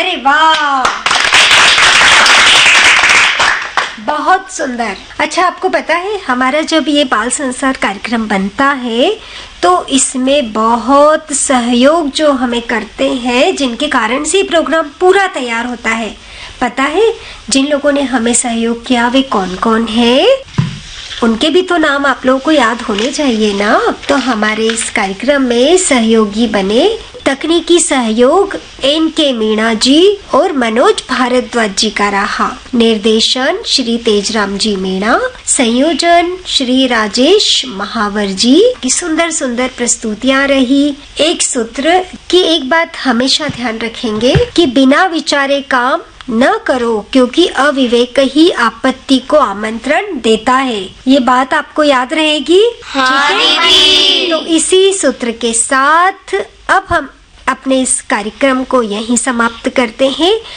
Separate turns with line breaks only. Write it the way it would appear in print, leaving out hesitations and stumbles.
अरे वाह, बहुत सुंदर। अच्छा, आपको पता है हमारा जब ये बाल संसार कार्यक्रम बनता है तो इसमें बहुत सहयोग जो हमें करते हैं, जिनके कारण से प्रोग्राम पूरा तैयार होता है। पता है जिन लोगों ने हमें सहयोग किया वे कौन कौन है? उनके भी तो नाम आप लोगों को याद होने चाहिए ना। तो हमारे इस कार्यक्रम में सहयोगी बने तकनीकी सहयोग NK मीणा जी और मनोज भारद्वाज जी का रहा। निर्देशन श्री तेजराम जी मीणा, संयोजन श्री राजेश महावर जी की सुंदर सुंदर प्रस्तुतियां रही। एक सूत्र की एक बात हमेशा ध्यान रखेंगे कि बिना विचारे काम न करो, क्योंकि अविवेक ही आपत्ति को आमंत्रण देता है। ये बात आपको याद रहेगी?
हाँ दीदी।
तो इसी सूत्र के साथ अब हम अपने इस कार्यक्रम को यहीं समाप्त करते हैं।